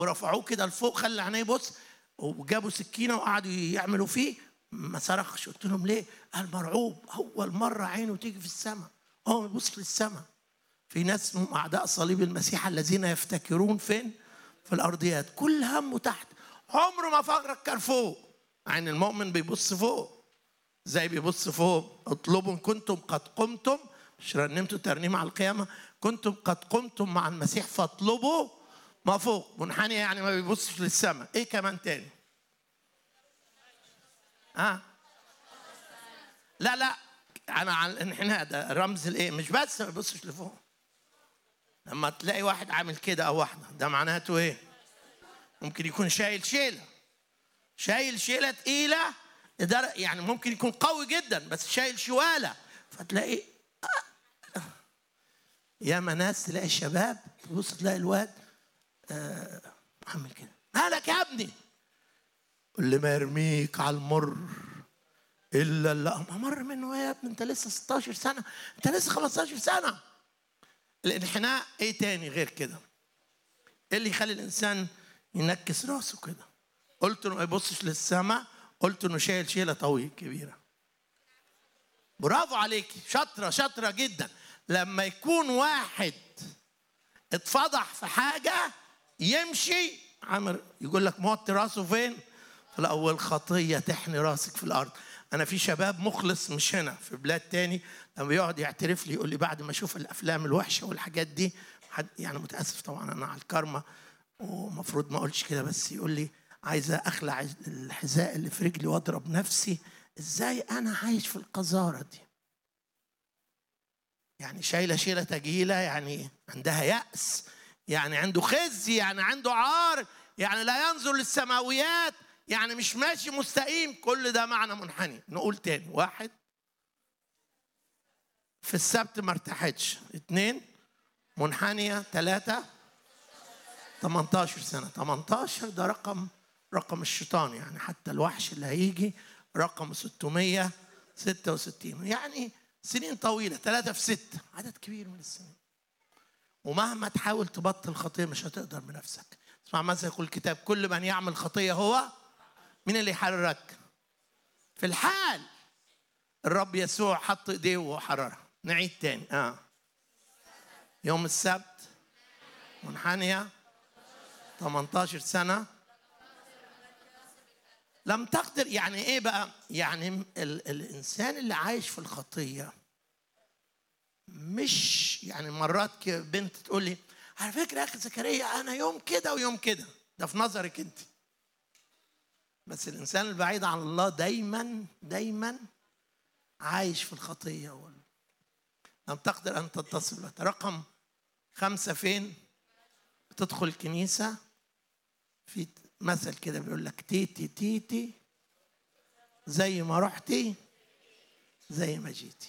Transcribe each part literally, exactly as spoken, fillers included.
ورفعوه كده لفوق، خلى عينيه يبص، وجابوا سكينه وقعدوا يعملوا فيه، ما صرخش. قلت لهم ليه؟ قال مرعوب، اول مره عينه تيجي في السماء، هو يبص للسماء. في ناس اسمهم اعداء صليب المسيح الذين يفتكرون فين؟ في الارضيات، كل همه تحت، عمره ما فكر فوق. يعني المؤمن بيبص فوق. زي بيبص فوق، اطلبوا ان كنتم قد قمتم، مش رنمتوا ترنيم على القيامه، كنتم قد قمتم مع المسيح فاطلبوا ما فوق. منحني يعني ما بيبصش للسماء. ايه كمان تاني؟ ها آه. لا لا، انا على الانحناء ده رمز الايه؟ مش بس ما بيبصش لفوق. لما تلاقي واحد عامل كده او واحده، ده معناته ايه؟ ممكن يكون شايل شيله، شايل شيله تقيله، يعني ممكن يكون قوي جدا بس شايل شواله، فتلاقي آه. ياما ناس تلاقي الشباب تبص تلاقي الواد آه عامل كده، مالك يا ابني؟ اللي ما يرميك على المر الا لا ما مر منه. يا ابني انت لسه ستاشر سنه، انت لسه خمستاشر سنه. الانحناء ايه تاني غير كده؟ ايه اللي يخلي الانسان ينكس راسه كده؟ قلت انه ما يبصش للسماء، قلت انه شايل شيله طويله كبيره. برافو عليكي، شاطره شاطره جدا. لما يكون واحد اتفضح في حاجه يمشي عامر، يقول لك موطي راسه فين؟ في الاول خطيه تحني راسك في الارض. انا في شباب مخلص مش هنا، في بلاد تاني، لما بيقعد يعترف لي يقول لي بعد ما اشوف الافلام الوحشه والحاجات دي، يعني متاسف طبعا انا على الكارما ومفروض ما اقولش كده، بس يقول لي عايزه اخلع الحذاء اللي في رجلي واضرب نفسي، ازاي انا عايش في القذاره دي؟ يعني شايله شيله تجيله، يعني عندها يأس، يعني عنده خزي، يعني عنده عار، يعني لا ينظر للسماويات، يعني مش ماشي مستقيم. كل ده معنى منحني. نقول تاني: واحد، في السبت ما ارتاحتش. اتنين، منحنية. ثلاثة، تمنتاشر سنة. تمنتاشر ده رقم رقم الشيطان، يعني حتى الوحش اللي هيجي رقم ستمية وستة وستين، يعني سنين طويلة. ثلاثة في ستة، عدد كبير من السنين. ومهما تحاول تبطل خطية مش هتقدر بنفسك. اسمع ماذا يقول الكتاب: كل من يعمل خطية هو مين اللي يحررك؟ في الحال الرب يسوع حط ايديه وحررها. نعيد تاني. اه يوم السبت منحنية، تمنتاشر سنة، لم تقدر. يعني ايه بقى؟ يعني ال- الانسان اللي عايش في الخطية مش يعني مرات بنت تقول لي على فكرة يا اخي زكريا انا يوم كده ويوم كده، ده في نظرك انت. بس الانسان البعيد عن الله دايما دايما عايش في الخطية وال... لم تقدر ان تتصل بها. رقم خمسة، فين؟ بتدخل الكنيسة، في مثل كده بيقول لك تيتي تيتي زي ما رحتي زي ما جيتي.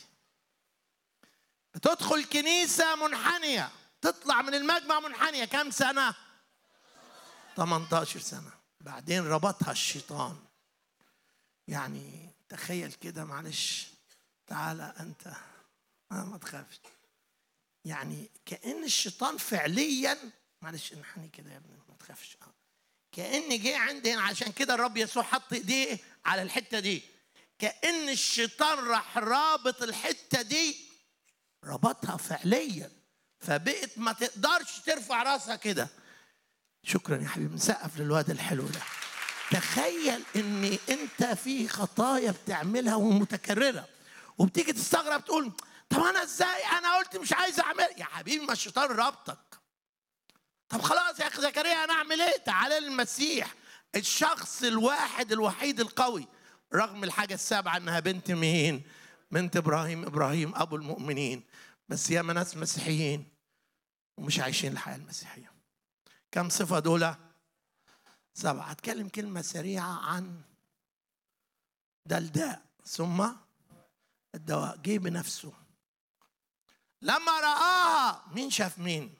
بتدخل كنيسة منحنية، تطلع من المجمع منحنية. كم سنة؟ تمنتاشر سنة. بعدين ربطها الشيطان. يعني تخيل كده، معلش تعالى أنت ما تخافش، يعني كأن الشيطان فعليا، معلش انحني كده يا ابني ما تخافش، كأن جه عندي هنا. عشان كده الرب يسوع حط ايديه على الحتة دي، كأن الشيطان راح رابط الحتة دي، ربطها فعليا، فبقت ما تقدرش ترفع راسها كده. شكرا يا حبيبي، نسقف للواد الحلو ده. تخيل ان انت في خطايا بتعملها ومتكررة، وبتيجي تستغرب تقول طب انا ازاي انا قلت مش عايز اعمل. يا حبيبي ما الشيطان رابطك. طب خلاص يا اخي زكريا انا اعمل ايه؟ تعالى للمسيح، الشخص الواحد الوحيد القوي، رغم الحاجة السابعة انها بنت مين؟ بنت ابراهيم. ابراهيم ابو المؤمنين. بس ياما ناس مسيحيين ومش عايشين الحياة المسيحية. كم صفة دول؟ سبعة. هتكلم كلمة سريعة عن ده الداء ثم الدواء. جه بنفسه لما رآها. مين شاف مين؟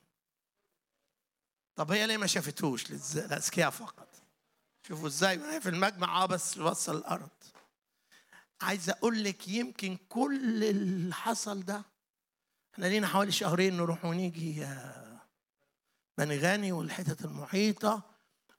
طب هي ليه ما شافتوش؟ للأذكياء فقط. شوفوا ازاي في المجمع اه بس وصل الأرض. عايز أقول لك يمكن كل اللي حصل ده، احنا لينا حوالي شهرين نروح ونيجي بني غاني والحتت المحيطة،